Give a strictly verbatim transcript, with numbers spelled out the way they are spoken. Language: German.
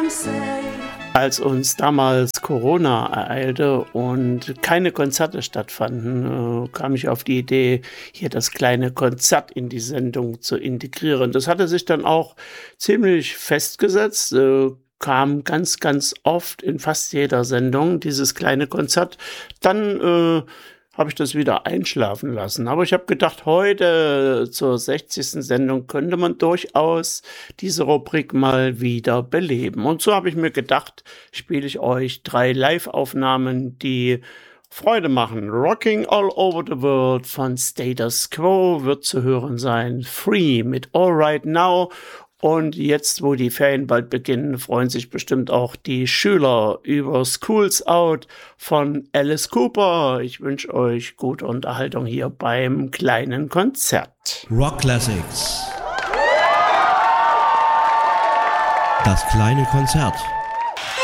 Als uns damals Corona ereilte und keine Konzerte stattfanden, äh, kam ich auf die Idee, hier das kleine Konzert in die Sendung zu integrieren. Das hatte sich dann auch ziemlich festgesetzt, äh, kam ganz, ganz oft in fast jeder Sendung, dieses kleine Konzert. Dann äh, habe ich das wieder einschlafen lassen. Aber ich habe gedacht, heute zur sechzigsten Sendung könnte man durchaus diese Rubrik mal wieder beleben. Und so habe ich mir gedacht, spiele ich euch drei Live-Aufnahmen, die Freude machen. Rocking All Over the World von Status Quo wird zu hören sein. Free mit All Right Now. Und jetzt, wo die Ferien bald beginnen, freuen sich bestimmt auch die Schüler über School's Out von Alice Cooper. Ich wünsche euch gute Unterhaltung hier beim kleinen Konzert. Rock Classics. Das kleine Konzert.